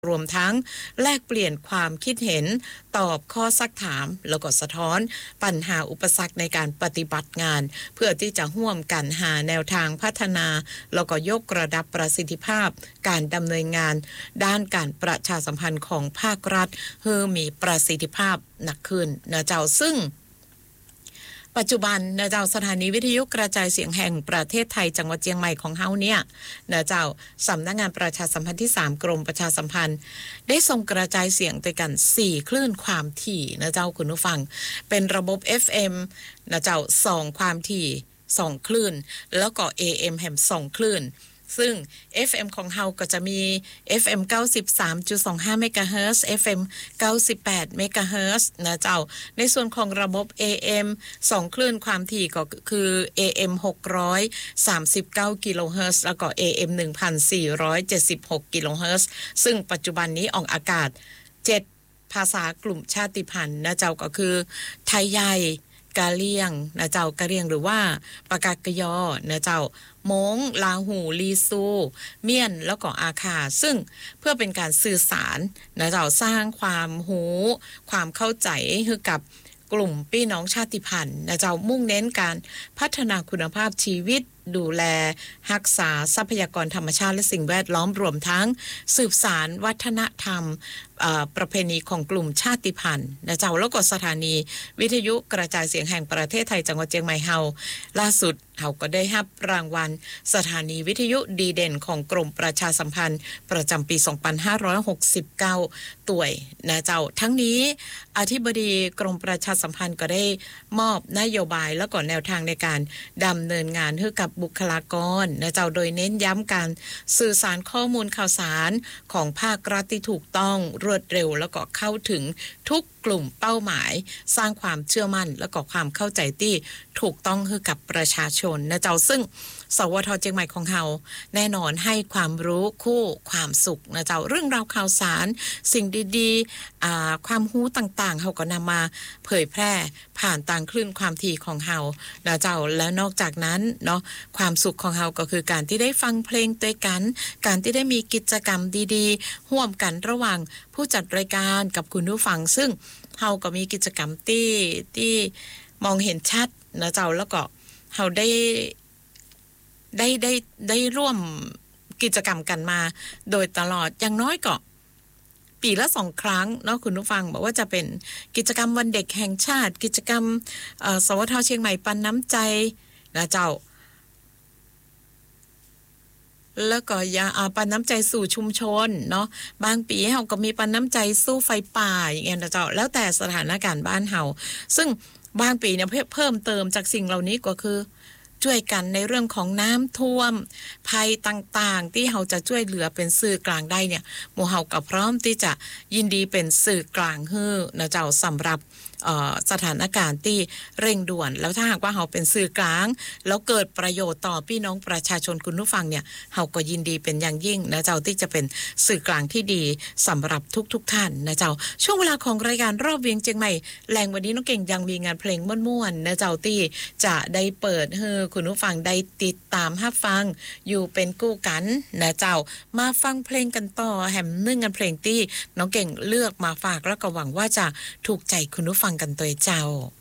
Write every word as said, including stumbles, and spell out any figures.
รวมทั้งแลกเปลี่ยนความคิดเห็นตอบข้อซักถามแล้วก็สะท้อนปัญหาอุปสรรคในการปฏิบัติงานเพื่อที่จะร่วมกันหาแนวทางพัฒนาแล้วก็ยกระดับประสิทธิภาพการดำเนินงานด้านการประชาสัมพันธ์ของภาครัฐให้มีประสิทธิภาพหนักขึ้นนะเจ้าซึ่งปัจจุบันนะเจ้าสถานีวิทยุกระจายเสียงแห่งประเทศไทยจังหวัดเชียงใหม่ของเฮาเนี่ยนะเจ้าสำนักงานประชาสัมพันธ์ที่สามกรมประชาสัมพันธ์ได้ส่งกระจายเสียงด้วยกันสี่คลื่นความถี่นะเจ้าคุณผู้ฟังเป็นระบบ เอฟ เอ็ม นะเจ้าสองความถี่สองคลื่นแล้วก็ เอ เอ็ม แฮมสองคลื่นซึ่ง เอฟ เอ็ม ของเฮาก็จะมี เอฟ เอ็ม เก้าสิบสามจุดสองห้า เมกะเฮิรตซ์ เอฟ เอ็ม เก้าสิบแปด เมกะเฮิรตซ์นะเจ้าในส่วนของระบบ เอ เอ็ม สองคลื่นความถี่ก็คือ เอ เอ็ม หกร้อยสามสิบเก้า กิโลเฮิรตซ์แล้วก็ เอ เอ็ม หนึ่งพันสี่ร้อยเจ็ดสิบหก กิโลเฮิรตซ์ซึ่งปัจจุบันนี้ออกอากาศเจ็ดภาษากลุ่มชาติพันธุ์นะเจ้าก็คือไทยใหญ่กะเลียงนะเจ้ากะเลียงหรือว่าปากากยอนะเจ้ามงลาหูลีซูเมียนแล้วก็อาคาซึ่งเพื่อเป็นการสื่อสารนะเจ้าสร้างความหูความเข้าใจให้กับกลุ่มพี่น้องชาติพันธุ์นะเจ้ามุ่งเน้นการพัฒนาคุณภาพชีวิตดูแลรักษาทรัพยากรธรรมชาติและสิ่งแวดล้อมรวมทั้งสืบสานวัฒนธรรมประเพณีของกลุ่มชาติพันธุ์นะเจ้าแล้วก็สถานีวิทยุกระจายเสียงแห่งประเทศไทยจังหวัดเชียงใหม่เฮาล่าสุดเฮาก็ได้รับรางวัลสถานีวิทยุดีเด่นของกรมประชาสัมพันธ์ประจำปีสองพันห้าร้อยหกสิบเก้าตัวยนะเจ้าทั้งนี้อธิบดีกรมประชาสัมพันธ์ก็ได้มอบนโยบายแล้วก็แนวทางในการดำเนินงานให้กับบุคลากรนะเจ้าโดยเน้นย้ำการสื่อสารข้อมูลข่าวสารของภาครัฐที่ถูกต้องรวดเร็วแล้วก็เข้าถึงทุกกลุ่มเป้าหมายสร้างความเชื่อมั่นแล้วก็ความเข้าใจที่ถูกต้องให้กับประชาชนนะเจ้าซึ่งสวท.เชียงใหม่ของเฮาแน่นอนให้ความรู้คู่ความสุขนะเจ้าเรื่องราวข่าวสารสิ่งดีๆอ่าความรู้ต่างๆเฮาก็นำมาเผยแพร่ผ่านต่างคลื่นความถี่ของเฮานะเจ้าและนอกจากนั้นเนาะความสุขของเฮาก็คือการที่ได้ฟังเพลงด้วยกันการที่ได้มีกิจกรรมดีๆร่วมกันระหว่างผู้จัดรายการกับคุณผู้ฟังซึ่งเฮาก็มีกิจกรรมที่ที่มองเห็นชัดนะเจ้าแล้วก็เฮาได้ได้ได้ได้ร่วมกิจกรรมกันมาโดยตลอดอย่างน้อยก็ปีละสองครั้งเนาะคุณผู้ฟังบอกว่าจะเป็นกิจกรรมวันเด็กแห่งชาติกิจกรรมเอ่อสวท.เชียงใหม่ปันน้ำใจนะเจ้าแล้วก็ยาอ่าปันน้ำใจสู่ชุมชนเนาะบางปีเฮาก็มีปันน้ำใจสู้ไฟป่าอย่างเงี้ยนะเจ้าแล้วแต่สถานการณ์บ้านเฮาซึ่งบางปีเนี่ยเพิ่มเติมจากสิ่งเหล่านี้ก็คือช่วยกันในเรื่องของน้ำท่วมภัยต่างๆที่เฮาจะช่วยเหลือเป็นสื่อกลางได้เนี่ยหมู่เฮาก็พร้อมที่จะยินดีเป็นสื่อกลางให้นะเจ้าสำหรับสถานการณ์ที่เร่งด่วนแล้วถ้าหากว่าเฮาเป็นสื่อกลางแล้วเกิดประโยชน์ต่อพี่น้องประชาชนคุณผู้ฟังเนี่ยเฮาก็ยินดีเป็นอย่างยิ่งนะเจ้าที่จะเป็นสื่อกลางที่ดีสำหรับทุกๆท่านนะเจ้าช่วงเวลาของรายการรอบเวียงเชียงใหม่แรงวันนี้น้องเก่งยังมีงานเพลงม่วนๆนะเจ้าที่จะได้เปิดให้คุณผู้ฟังได้ติดตามรับฟังอยู่เป็นกู้กันนะเจ้ามาฟังเพลงกันต่อแหมนึ่งงานเพลงที่น้องเก่งเลือกมาฝากแล้วก็หวังว่าจะถูกใจคุณผู้ฟังกันตัวเจ้า